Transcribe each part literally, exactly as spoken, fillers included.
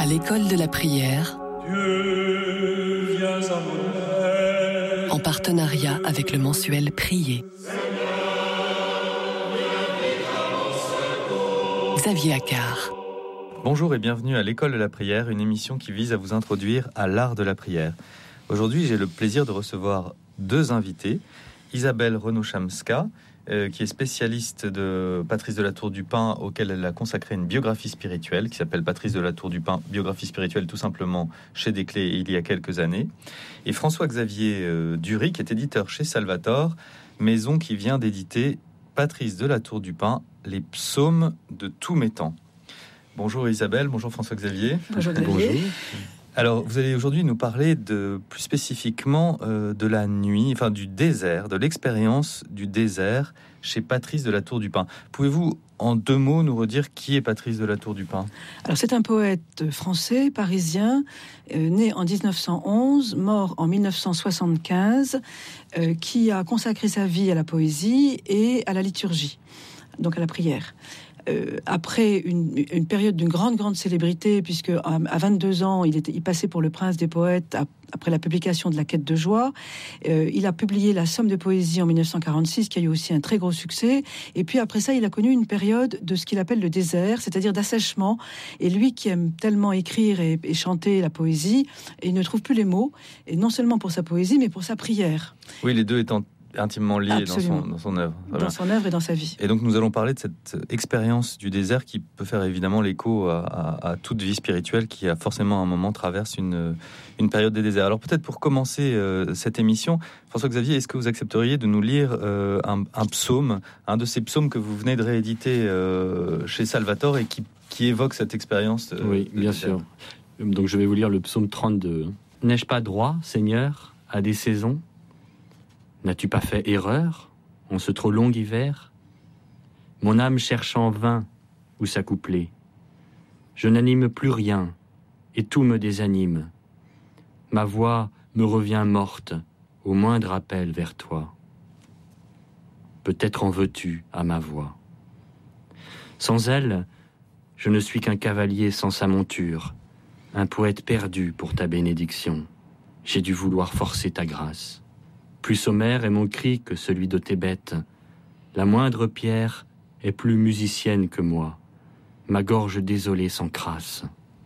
À l'école de la prière, Dieu, viens à mon aide. En partenariat avec le mensuel Prier. Xavier Accard. Bonjour et bienvenue à l'école de la prière, une émission qui vise à vous introduire à l'art de la prière. Aujourd'hui, j'ai le plaisir de recevoir deux invités. Isabelle Renaud-Chamska, euh, qui est spécialiste de Patrice de la Tour du Pin, auquel elle a consacré une biographie spirituelle qui s'appelle Patrice de la Tour du Pin, biographie spirituelle tout simplement chez Desclés il y a quelques années. Et François-Xavier euh, Dury, qui est éditeur chez Salvator, maison qui vient d'éditer Patrice de la Tour du Pin, les psaumes de tous mes temps. Bonjour Isabelle, bonjour François-Xavier. Bonjour Xavier. Alors, vous allez aujourd'hui nous parler de, plus spécifiquement euh, de la nuit, enfin du désert, de l'expérience du désert chez Patrice de la Tour du Pin. Pouvez-vous, en deux mots, nous redire qui est Patrice de la Tour du Pin ? Alors, c'est un poète français, parisien, euh, né en dix-neuf cent onze, mort en mille neuf cent soixante-quinze, euh, qui a consacré sa vie à la poésie et à la liturgie, donc à la prière. Euh, après une, une période d'une grande, grande célébrité, puisque à, à vingt-deux ans, il, était, il passait pour le prince des poètes à, après la publication de La Quête de joie. Euh, il a publié La Somme de poésie en mille neuf cent quarante-six, qui a eu aussi un très gros succès. Et puis après ça, il a connu une période de ce qu'il appelle le désert, c'est-à-dire d'assèchement. Et lui qui aime tellement écrire et, et chanter la poésie, il ne trouve plus les mots, et non seulement pour sa poésie, mais pour sa prière. Oui, les deux étant intimement lié dans son, dans son œuvre. Voilà. Dans son œuvre et dans sa vie. Et donc nous allons parler de cette expérience du désert qui peut faire évidemment l'écho à, à, à toute vie spirituelle qui a forcément à un moment traverse une, une période des déserts. Alors peut-être pour commencer euh, cette émission, François-Xavier, est-ce que vous accepteriez de nous lire euh, un, un psaume, un de ces psaumes que vous venez de rééditer euh, chez Salvator et qui, qui évoque cette expérience euh, Oui, bien sûr. Donc je vais vous lire le psaume trente-deux. N'ai-je pas droit, Seigneur, à des saisons ? N'as-tu pas fait erreur en ce trop long hiver ? Mon âme cherche en vain où s'accoupler. Je n'anime plus rien et tout me désanime. Ma voix me revient morte au moindre appel vers toi. Peut-être en veux-tu à ma voix. Sans elle, je ne suis qu'un cavalier sans sa monture, un poète perdu pour ta bénédiction. J'ai dû vouloir forcer ta grâce. Plus sommaire est mon cri que celui de tes bêtes. La moindre pierre est plus musicienne que moi. Ma gorge désolée s'encrasse.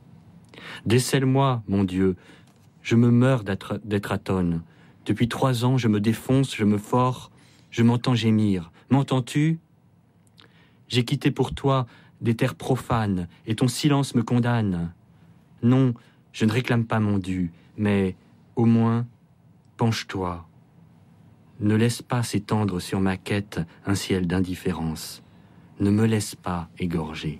Décèle-moi, mon Dieu, je me meurs d'être, d'être atone. Depuis trois ans, je me défonce, je me fore, je m'entends gémir. M'entends-tu ? J'ai quitté pour toi des terres profanes, et ton silence me condamne. Non, je ne réclame pas mon dû, mais au moins, penche-toi. Ne laisse pas s'étendre sur ma quête un ciel d'indifférence. Ne me laisse pas égorger.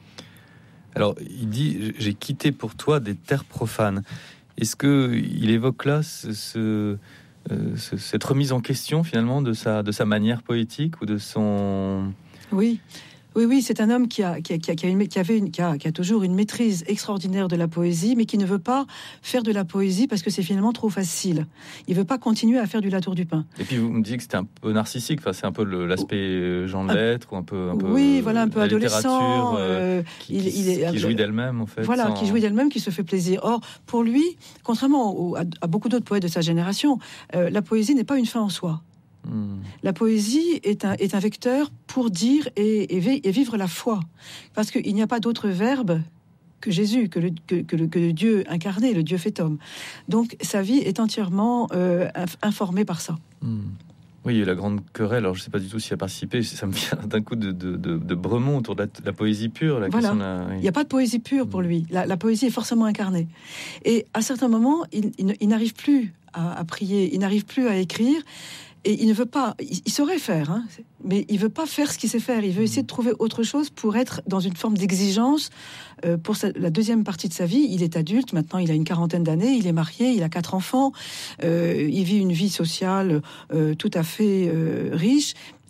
Alors, il dit « J'ai quitté pour toi des terres profanes ». Est-ce qu'il évoque là ce, ce, euh, ce, cette remise en question, finalement, de sa, de sa manière poétique ou de son... Oui. Oui, oui, c'est un homme qui a, qui a, qui a, qui a, une, qui avait une, qui a, qui a toujours une maîtrise extraordinaire de la poésie, mais qui ne veut pas faire de la poésie parce que c'est finalement trop facile. Il veut pas continuer à faire du La Tour du Pin. Et puis vous me disiez que c'était un peu narcissique, enfin, c'est un peu le, l'aspect Jean de Lettres, ou un peu, un peu oui, voilà, un peu la adolescent, euh, qui, il, qui, il est, qui jouit d'elle-même en fait. Voilà, sans... qui jouit d'elle-même, qui se fait plaisir. Or, pour lui, contrairement au, à, à beaucoup d'autres poètes de sa génération, euh, la poésie n'est pas une fin en soi. Hmm. La poésie est un, est un vecteur pour dire et, et, et vivre la foi. Parce qu'il n'y a pas d'autre verbe que Jésus, que le, que, que, le, que le Dieu incarné, le Dieu fait homme. Donc sa vie est entièrement euh, informée par ça. Hmm. Oui, il y a la grande querelle, alors je ne sais pas du tout s'il a participé, ça me vient d'un coup de, de, de, de Bremont autour de la, de la poésie pure. La voilà, la... il n'y a pas de poésie pure pour lui, la, la poésie est forcément incarnée. Et à certains moments, il, il, il n'arrive plus à, à prier, il n'arrive plus à écrire, et il ne veut pas, il, il saurait faire, hein, mais il veut pas faire ce qu'il sait faire. Il veut essayer de trouver autre chose pour être dans une forme d'exigence euh, pour sa, la deuxième partie de sa vie. Il est adulte, maintenant il a une quarantaine d'années, il est marié, il a quatre enfants, euh, il vit une vie sociale euh, tout à fait euh, riche.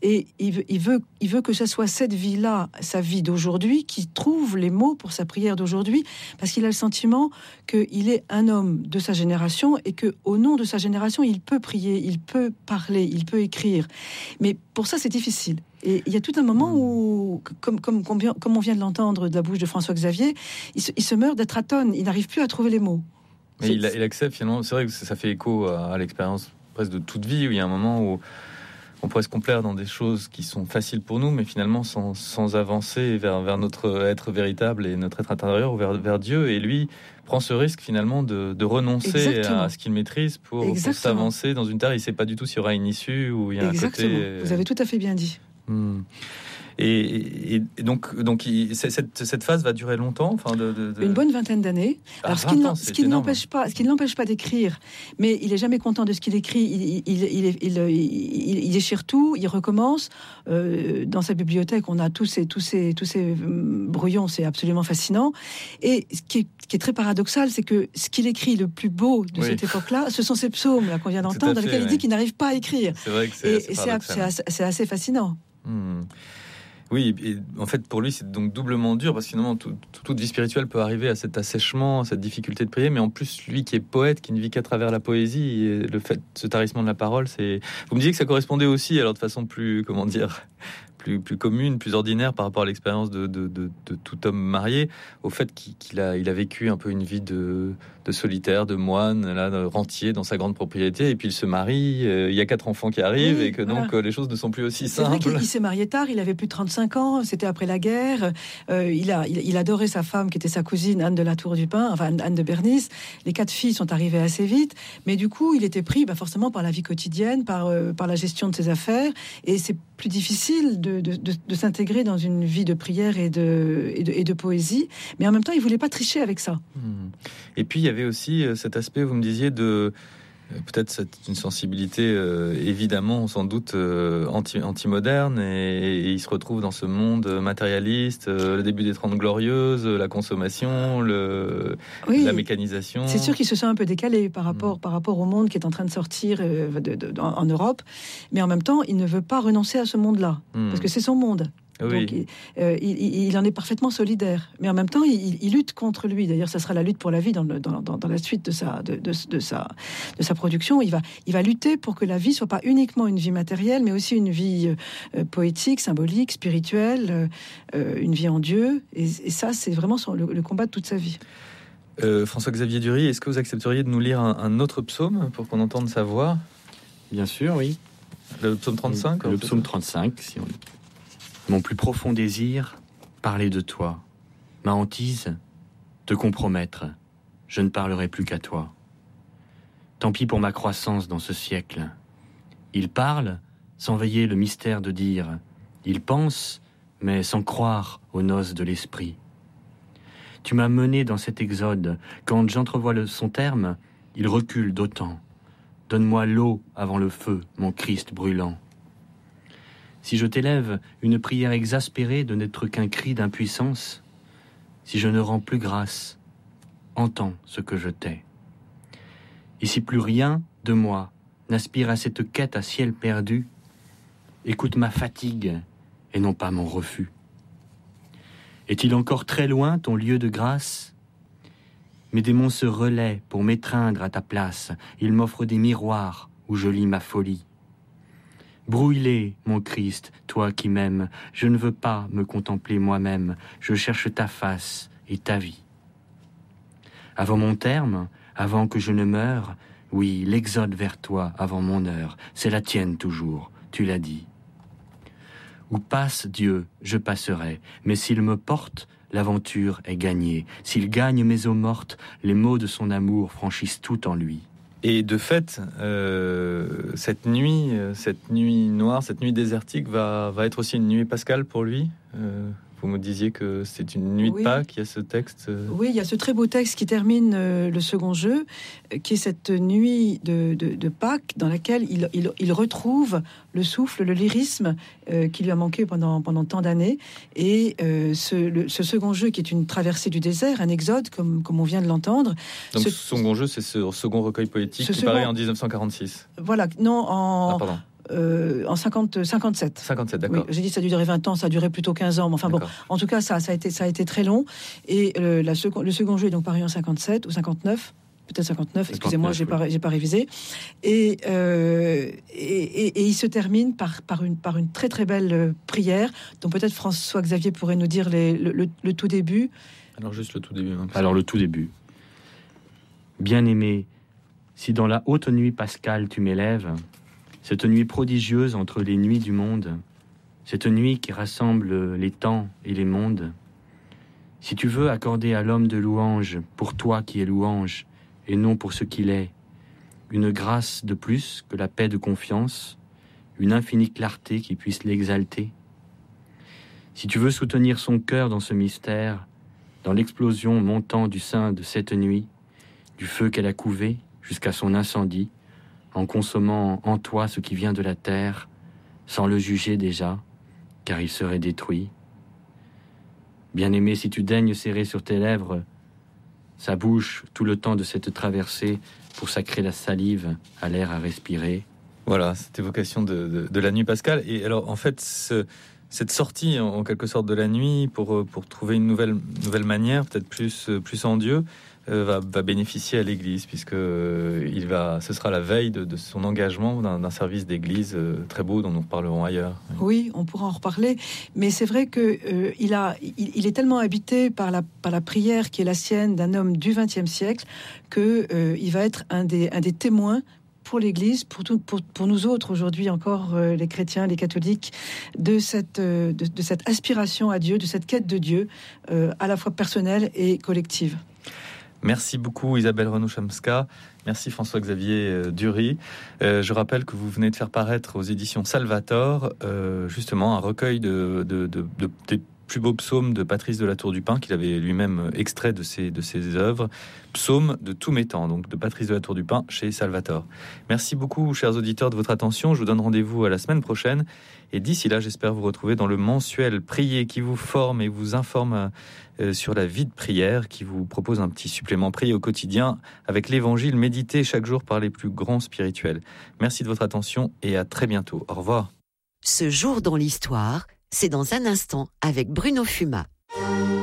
Et il veut, il veut, il veut que ce soit cette vie-là, sa vie d'aujourd'hui, qui trouve les mots pour sa prière d'aujourd'hui, parce qu'il a le sentiment qu'il est un homme de sa génération et que, au nom de sa génération, il peut prier, il peut parler, il peut écrire. Mais pour ça, c'est difficile. Et il y a tout un moment où, comme, comme, comme on vient de l'entendre de la bouche de François-Xavier, il se, il se meurt d'être atone, il n'arrive plus à trouver les mots. Mais il, il accepte finalement, c'est vrai que ça fait écho à, à l'expérience presque de toute vie, où il y a un moment où on pourrait se complaire dans des choses qui sont faciles pour nous, mais finalement sans, sans avancer vers, vers notre être véritable et notre être intérieur, ou vers, vers Dieu. Et lui prend ce risque finalement de, de renoncer Exactement. à ce qu'il maîtrise pour, pour s'avancer dans une terre. Il ne sait pas du tout s'il y aura une issue ou il y a Exactement. un côté... Vous avez tout à fait bien dit. Hmm. Et, et, et donc, donc il, cette, cette phase va durer longtemps, enfin de, de, de... une bonne vingtaine d'années. Ah, Alors, ce qui, ans, ce qui ne l'empêche pas, ce qui ne l'empêche pas d'écrire, mais il est jamais content de ce qu'il écrit. Il, il, il, il, il, il, il déchire tout, il recommence. Euh, dans sa bibliothèque, on a tous ces, tous ces, tous ces brouillons. C'est absolument fascinant. Et ce qui est, ce qui est très paradoxal, c'est que ce qu'il écrit le plus beau de oui. cette époque-là, ce sont ces psaumes là qu'on vient d'entendre, dans lesquels ouais. il dit qu'il n'arrive pas à écrire. C'est vrai que c'est, et c'est, c'est, assez, c'est assez fascinant. Hmm. Oui, et en fait, pour lui, c'est donc doublement dur, parce que finalement, tout, tout, toute vie spirituelle peut arriver à cet assèchement, à cette difficulté de prier, mais en plus, lui qui est poète, qui ne vit qu'à travers la poésie, et le fait, ce tarissement de la parole, c'est... Vous me disiez que ça correspondait aussi, alors de façon plus, comment dire... Plus, plus commune, plus ordinaire par rapport à l'expérience de, de, de, de tout homme marié, au fait qu'il, qu'il a, il a vécu un peu une vie de, de solitaire, de moine, là, de rentier dans sa grande propriété, et puis il se marie, euh, il y a quatre enfants qui arrivent, oui, et que voilà. donc euh, les choses ne sont plus aussi c'est simples. C'est vrai qu'il s'est marié tard, il avait plus de trente-cinq ans, c'était après la guerre, euh, il, a, il, il adorait sa femme qui était sa cousine Anne de la Tour du Pin, enfin Anne de Bernice, les quatre filles sont arrivées assez vite, mais du coup il était pris bah, forcément par la vie quotidienne, par, euh, par la gestion de ses affaires, et c'est plus difficile de, de, de, de s'intégrer dans une vie de prière et de, et, de, et de poésie, mais en même temps il voulait pas tricher avec ça. Mmh. Et puis il y avait aussi cet aspect, vous me disiez, de peut-être cette, une sensibilité euh, évidemment sans doute euh, anti, anti-moderne, et, et il se retrouve dans ce monde matérialiste, euh, le début des Trente Glorieuses, la consommation, le, oui, la mécanisation. C'est sûr qu'il se sent un peu décalé par rapport, mmh. par rapport au monde qui est en train de sortir euh, de, de, de, en, en Europe, mais en même temps il ne veut pas renoncer à ce monde-là, mmh. parce que c'est son monde. Oui. Donc, il, euh, il, il en est parfaitement solidaire, mais en même temps, il, il lutte contre lui. D'ailleurs, ça sera la lutte pour la vie dans, le, dans, dans, dans la suite de sa, de, de, de, sa, de sa production. Il va, il va lutter pour que la vie soit pas uniquement une vie matérielle, mais aussi une vie euh, poétique, symbolique, spirituelle, euh, une vie en Dieu. Et, et ça, c'est vraiment son, le, le combat de toute sa vie. Euh, François-Xavier Dury, est-ce que vous accepteriez de nous lire un, un autre psaume pour qu'on entende sa voix ? Bien sûr, oui. Le psaume trente-cinq ? Le psaume trente-cinq, si on... Mon plus profond désir, parler de toi. Ma hantise, te compromettre. Je ne parlerai plus qu'à toi. Tant pis pour ma croissance dans ce siècle. Il parle sans veiller le mystère de dire. Il pense, mais sans croire aux noces de l'esprit. Tu m'as mené dans cet exode. Quand j'entrevois le, son terme, il recule d'autant. Donne-moi l'eau avant le feu, mon Christ brûlant. Si je t'élève une prière exaspérée de n'être qu'un cri d'impuissance, si je ne rends plus grâce, entends ce que je t'ai. Et si plus rien de moi n'aspire à cette quête à ciel perdu, écoute ma fatigue et non pas mon refus. Est-il encore très loin ton lieu de grâce ? Mes démons se relaient pour m'étreindre à ta place. Ils m'offrent des miroirs où je lis ma folie. Brouille-les, mon Christ, toi qui m'aimes. Je ne veux pas me contempler moi-même. Je cherche ta face et ta vie. Avant mon terme, avant que je ne meure, oui, l'exode vers toi avant mon heure, c'est la tienne toujours, tu l'as dit. Où passe Dieu, je passerai, mais s'il me porte, l'aventure est gagnée. S'il gagne mes eaux mortes, les mots de son amour franchissent tout en lui. Et de fait, euh, cette nuit, cette nuit noire, cette nuit désertique va, va être aussi une nuit pascale pour lui. Euh, vous me disiez que c'est une nuit oui. de Pâques, il y a ce texte. Euh... Oui, il y a ce très beau texte qui termine euh, le second jeu, euh, qui est cette nuit de, de, de Pâques dans laquelle il, il, il retrouve le souffle, le lyrisme euh, qui lui a manqué pendant, pendant tant d'années. Et euh, ce, le, ce second jeu qui est une traversée du désert, un exode, comme, comme on vient de l'entendre. Donc ce second jeu, c'est ce second recueil poétique qui second... paraît en dix-neuf cent quarante-six. Voilà, non, en... Ah, pardon. euh, en cinquante, cinquante-sept. cinquante-sept, d'accord. Oui, j'ai dit ça a duré vingt ans, ça a duré plutôt quinze ans. Mais enfin d'accord. bon, en tout cas, ça, ça, a, été, ça a été très long. Et euh, la seco- le second jeu est donc paru en cinquante-sept ou cinquanteneuf. Peut-être cinquanteneuf, excusez-moi, j'ai pas, j'ai pas révisé. Et, euh, et, et, et il se termine par, par, une, par une très très belle prière, dont peut-être François-Xavier pourrait nous dire les, le, le, le tout début. Alors juste le tout début. Hein, Alors le tout début. Bien-aimé, si dans la haute nuit pascale tu m'élèves, cette nuit prodigieuse entre les nuits du monde, cette nuit qui rassemble les temps et les mondes, si tu veux accorder à l'homme de louange, pour toi qui es louange, et non pour ce qu'il est, une grâce de plus que la paix de confiance, une infinie clarté qui puisse l'exalter. Si tu veux soutenir son cœur dans ce mystère, dans l'explosion montant du sein de cette nuit, du feu qu'elle a couvé jusqu'à son incendie, en consommant en toi ce qui vient de la terre, sans le juger déjà, car il serait détruit. Bien-aimé, si tu daignes serrer sur tes lèvres sa bouche tout le temps de cette traversée pour sacrer la salive à l'air à respirer. Voilà, cette évocation de, de, de la nuit pascale. Et alors, en fait, ce, cette sortie, en, en quelque sorte, de la nuit pour, pour trouver une nouvelle, nouvelle manière, peut-être plus, plus en Dieu, euh, va, va bénéficier à l'Église, puisque euh, il va, ce sera la veille de, de son engagement d'un, d'un service d'Église euh, très beau, dont nous reparlerons ailleurs. Oui, on pourra en reparler, mais c'est vrai que euh, il a, il, il est tellement habité par la, par la prière qui est la sienne d'un homme du vingtième siècle que euh, il va être un des, un des témoins pour l'Église, pour, tout, pour, pour nous autres aujourd'hui encore, euh, les chrétiens, les catholiques, de cette, euh, de, de cette aspiration à Dieu, de cette quête de Dieu, euh, à la fois personnelle et collective. Merci beaucoup Isabelle Renaud-Chamska, merci François-Xavier euh, Dury. Euh, je rappelle que vous venez de faire paraître aux éditions Salvator euh, justement un recueil de, de, de, de, des plus beaux psaumes de Patrice de la Tour du Pin, qu'il avait lui-même extrait de ses, de ses œuvres. Psaumes de tous mes temps, donc de Patrice de la Tour du Pin chez Salvator. Merci beaucoup chers auditeurs de votre attention, je vous donne rendez-vous à la semaine prochaine. Et d'ici là, j'espère vous retrouver dans le mensuel Prier qui vous forme et vous informe euh, sur la vie de prière, qui vous propose un petit supplément prier au quotidien avec l'évangile médité chaque jour par les plus grands spirituels. Merci de votre attention et à très bientôt. Au revoir. Ce jour dans l'histoire, c'est dans un instant avec Bruno Fuma.